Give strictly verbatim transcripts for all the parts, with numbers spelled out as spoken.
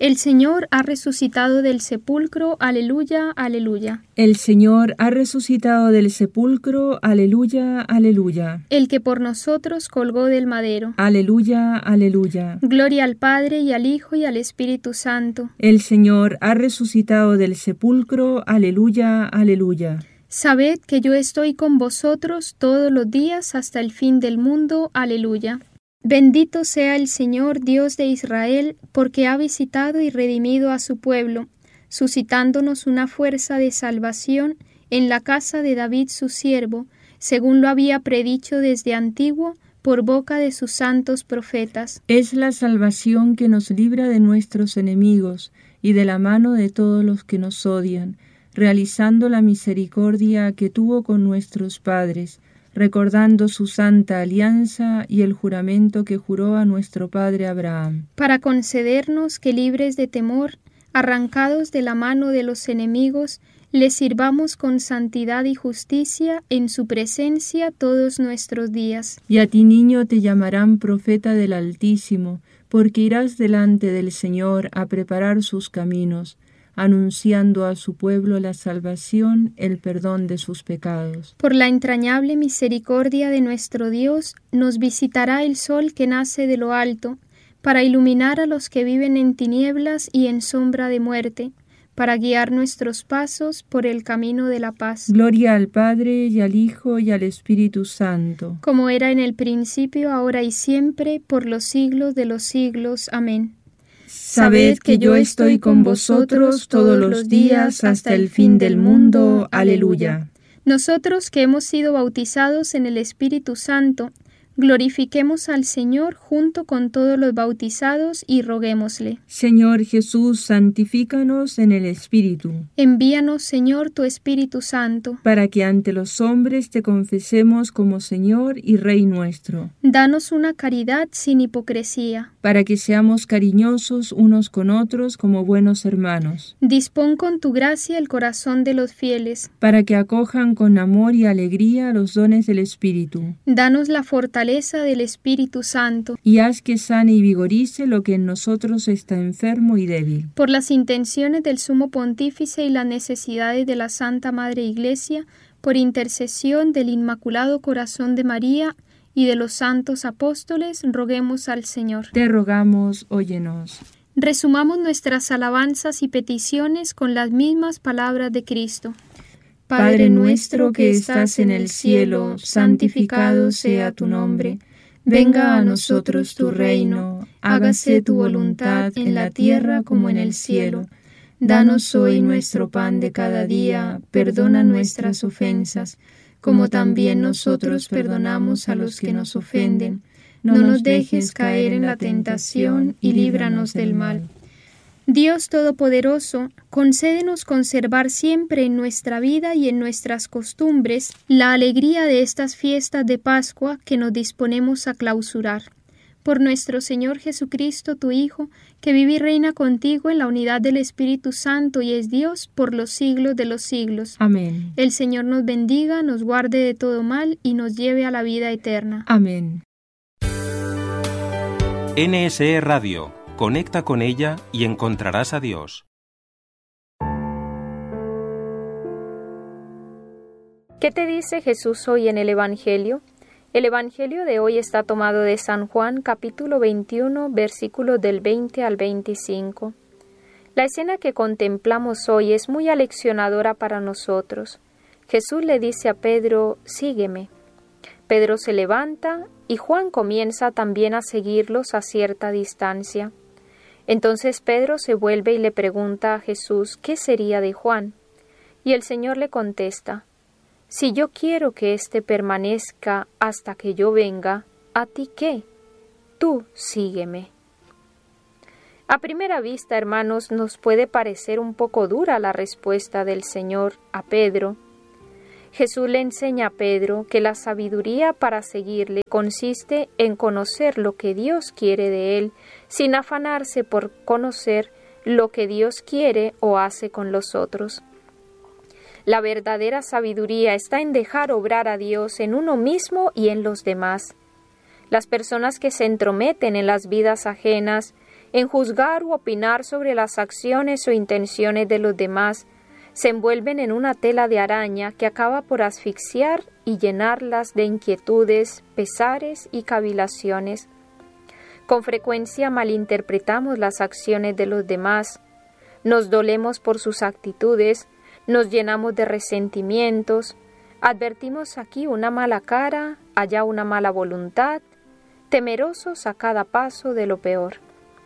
El Señor ha resucitado del sepulcro, aleluya, aleluya. El Señor ha resucitado del sepulcro, aleluya, aleluya. El que por nosotros colgó del madero. Aleluya, aleluya. Gloria al Padre y al Hijo y al Espíritu Santo. El Señor ha resucitado del sepulcro, aleluya, aleluya. Sabed que yo estoy con vosotros todos los días hasta el fin del mundo, aleluya. Bendito sea el Señor Dios de Israel, porque ha visitado y redimido a su pueblo, suscitándonos una fuerza de salvación en la casa de David su siervo, según lo había predicho desde antiguo por boca de sus santos profetas. Es la salvación que nos libra de nuestros enemigos y de la mano de todos los que nos odian, realizando la misericordia que tuvo con nuestros padres, recordando su santa alianza y el juramento que juró a nuestro padre Abraham, para concedernos que libres de temor, arrancados de la mano de los enemigos, le sirvamos con santidad y justicia en su presencia todos nuestros días. Y a ti, niño, te llamarán profeta del Altísimo, porque irás delante del Señor a preparar sus caminos, anunciando a su pueblo la salvación, el perdón de sus pecados. Por la entrañable misericordia de nuestro Dios, nos visitará el sol que nace de lo alto, para iluminar a los que viven en tinieblas y en sombra de muerte, para guiar nuestros pasos por el camino de la paz. Gloria al Padre, y al Hijo, y al Espíritu Santo. Como era en el principio, ahora y siempre, por los siglos de los siglos. Amén. Sabed que yo estoy con vosotros todos los días hasta el fin del mundo. Aleluya. Nosotros que hemos sido bautizados en el Espíritu Santo, glorifiquemos al Señor junto con todos los bautizados y roguémosle. Señor Jesús, santifícanos en el Espíritu. Envíanos, Señor, tu Espíritu Santo, para que ante los hombres te confesemos como Señor y Rey nuestro. Danos una caridad sin hipocresía, para que seamos cariñosos unos con otros como buenos hermanos. Dispón con tu gracia el corazón de los fieles, para que acojan con amor y alegría los dones del Espíritu. Danos la fortaleza del Espíritu Santo, y haz que sane y vigorice lo que en nosotros está enfermo y débil. Por las intenciones del Sumo Pontífice y las necesidades de la Santa Madre Iglesia, por intercesión del Inmaculado Corazón de María y de los santos apóstoles, roguemos al Señor. Te rogamos, óyenos. Resumamos nuestras alabanzas y peticiones con las mismas palabras de Cristo. Padre nuestro que estás en el cielo, santificado sea tu nombre. Venga a nosotros tu reino, hágase tu voluntad en la tierra como en el cielo. Danos hoy nuestro pan de cada día, perdona nuestras ofensas, como también nosotros perdonamos a los que nos ofenden. No nos dejes caer en la tentación y líbranos del mal. Dios Todopoderoso, concédenos conservar siempre en nuestra vida y en nuestras costumbres la alegría de estas fiestas de Pascua que nos disponemos a clausurar. Por nuestro Señor Jesucristo, tu Hijo, que vive y reina contigo en la unidad del Espíritu Santo y es Dios por los siglos de los siglos. Amén. El Señor nos bendiga, nos guarde de todo mal y nos lleve a la vida eterna. Amén. N S E Radio. Conecta con ella y encontrarás a Dios. ¿Qué te dice Jesús hoy en el Evangelio? El Evangelio de hoy está tomado de San Juan, capítulo veintiuno, versículos del veinte al veinticinco. La escena que contemplamos hoy es muy aleccionadora para nosotros. Jesús le dice a Pedro, sígueme. Pedro se levanta y Juan comienza también a seguirlos a cierta distancia. Entonces Pedro se vuelve y le pregunta a Jesús qué sería de Juan. Y el Señor le contesta, si yo quiero que éste permanezca hasta que yo venga, ¿a ti qué? Tú sígueme. A primera vista, hermanos, nos puede parecer un poco dura la respuesta del Señor a Pedro. Jesús le enseña a Pedro que la sabiduría para seguirle consiste en conocer lo que Dios quiere de él, sin afanarse por conocer lo que Dios quiere o hace con los otros. La verdadera sabiduría está en dejar obrar a Dios en uno mismo y en los demás. Las personas que se entrometen en las vidas ajenas en juzgar u opinar sobre las acciones o intenciones de los demás, se envuelven en una tela de araña que acaba por asfixiar y llenarlas de inquietudes, pesares y cavilaciones. Con frecuencia malinterpretamos las acciones de los demás, nos dolemos por sus actitudes, nos llenamos de resentimientos, advertimos aquí una mala cara, allá una mala voluntad, temerosos a cada paso de lo peor.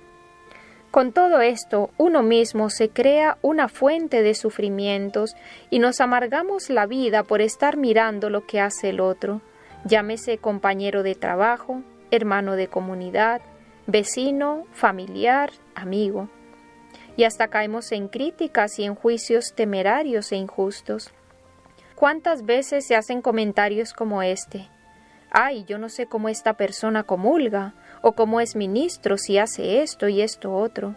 Con todo esto, uno mismo se crea una fuente de sufrimientos y nos amargamos la vida por estar mirando lo que hace el otro, llámese compañero de trabajo, hermano de comunidad, vecino, familiar, amigo. Y hasta caemos en críticas y en juicios temerarios e injustos. ¿Cuántas veces se hacen comentarios como este? Ay, yo no sé cómo esta persona comulga, o cómo es ministro si hace esto y esto otro.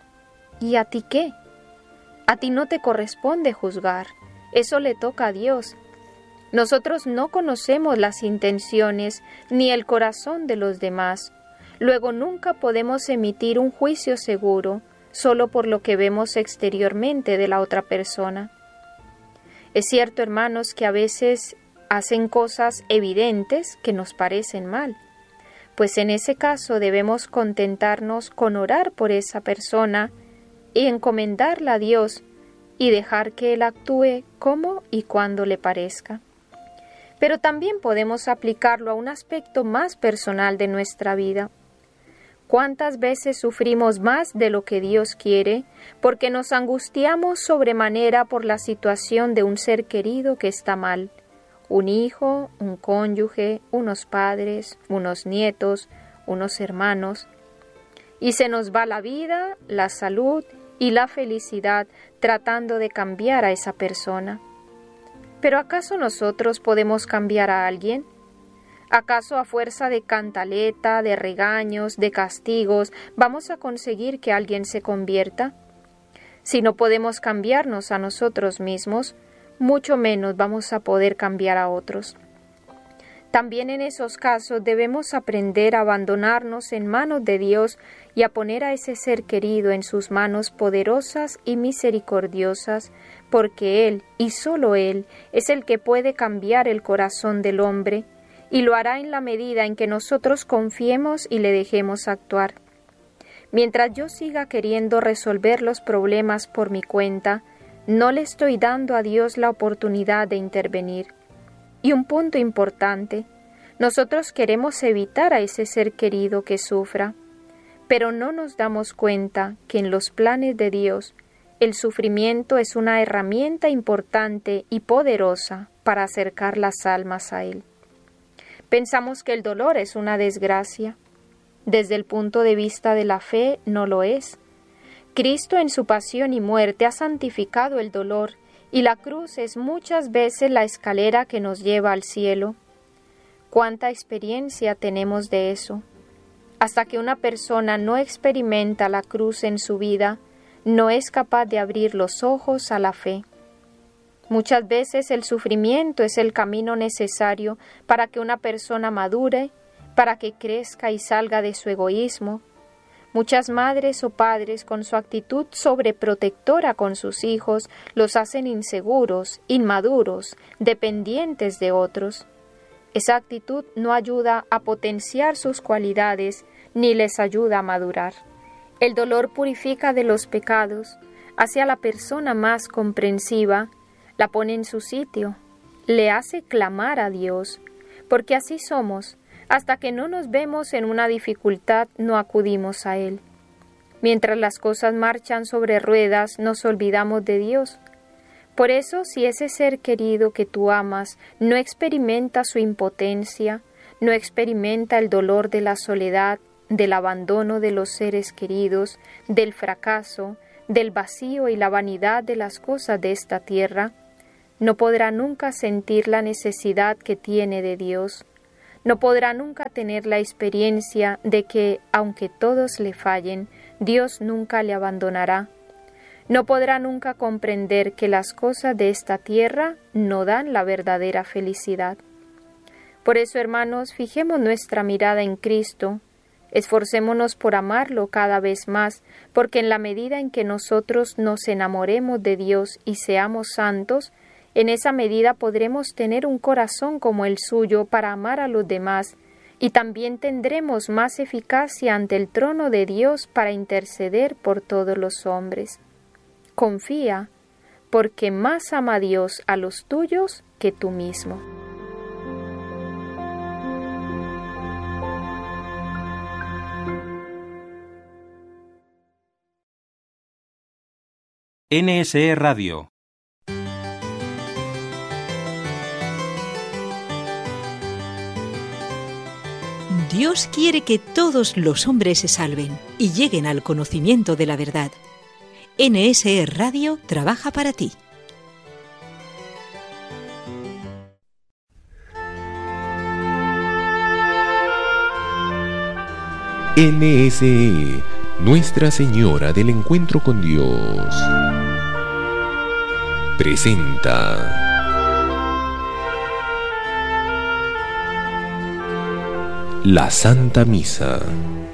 ¿Y a ti qué? A ti no te corresponde juzgar, eso le toca a Dios. Nosotros no conocemos las intenciones ni el corazón de los demás, luego nunca podemos emitir un juicio seguro solo por lo que vemos exteriormente de la otra persona. Es cierto, hermanos, que a veces hacen cosas evidentes que nos parecen mal, pues en ese caso debemos contentarnos con orar por esa persona y encomendarla a Dios y dejar que Él actúe como y cuando le parezca. Pero también podemos aplicarlo a un aspecto más personal de nuestra vida. ¿Cuántas veces sufrimos más de lo que Dios quiere porque nos angustiamos sobremanera por la situación de un ser querido que está mal? Un hijo, un cónyuge, unos padres, unos nietos, unos hermanos. Y se nos va la vida, la salud y la felicidad tratando de cambiar a esa persona. ¿Pero acaso nosotros podemos cambiar a alguien? ¿Acaso a fuerza de cantaleta, de regaños, de castigos, vamos a conseguir que alguien se convierta? Si no podemos cambiarnos a nosotros mismos, mucho menos vamos a poder cambiar a otros. También en esos casos debemos aprender a abandonarnos en manos de Dios y a poner a ese ser querido en sus manos poderosas y misericordiosas, porque Él, y solo Él, es el que puede cambiar el corazón del hombre, y lo hará en la medida en que nosotros confiemos y le dejemos actuar. Mientras yo siga queriendo resolver los problemas por mi cuenta, no le estoy dando a Dios la oportunidad de intervenir. Y un punto importante, nosotros queremos evitar a ese ser querido que sufra, pero no nos damos cuenta que en los planes de Dios el sufrimiento es una herramienta importante y poderosa para acercar las almas a Él. Pensamos que el dolor es una desgracia. Desde el punto de vista de la fe, no lo es. Cristo en su pasión y muerte ha santificado el dolor, y la cruz es muchas veces la escalera que nos lleva al cielo. ¿Cuánta experiencia tenemos de eso? Hasta que una persona no experimenta la cruz en su vida, no es capaz de abrir los ojos a la fe. Muchas veces el sufrimiento es el camino necesario para que una persona madure, para que crezca y salga de su egoísmo. Muchas madres o padres, con su actitud sobreprotectora con sus hijos, los hacen inseguros, inmaduros, dependientes de otros. Esa actitud no ayuda a potenciar sus cualidades ni les ayuda a madurar. El dolor purifica de los pecados, hace a la persona más comprensiva, la pone en su sitio, le hace clamar a Dios, porque así somos. Hasta que no nos vemos en una dificultad, no acudimos a Él. Mientras las cosas marchan sobre ruedas, nos olvidamos de Dios. Por eso, si ese ser querido que tú amas no experimenta su impotencia, no experimenta el dolor de la soledad, del abandono de los seres queridos, del fracaso, del vacío y la vanidad de las cosas de esta tierra, no podrá nunca sentir la necesidad que tiene de Dios. No podrá nunca tener la experiencia de que, aunque todos le fallen, Dios nunca le abandonará. No podrá nunca comprender que las cosas de esta tierra no dan la verdadera felicidad. Por eso, hermanos, fijemos nuestra mirada en Cristo, Esforcémonos por amarlo cada vez más, porque en la medida en que nosotros nos enamoremos de Dios y seamos santos, en esa medida podremos tener un corazón como el suyo para amar a los demás, y también tendremos más eficacia ante el trono de Dios para interceder por todos los hombres. Confía, porque más ama Dios a los tuyos que tú mismo. N S E Radio. Dios quiere que todos los hombres se salven y lleguen al conocimiento de la verdad. N S E Radio trabaja para ti. N S E, Nuestra Señora del Encuentro con Dios, presenta la Santa Misa.